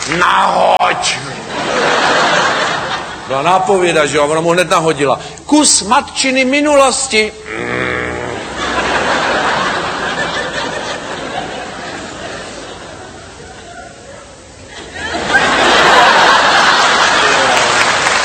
nahoď. Byla nápověda, že jo, ona mu hned nahodila. Kus matčiny minulosti.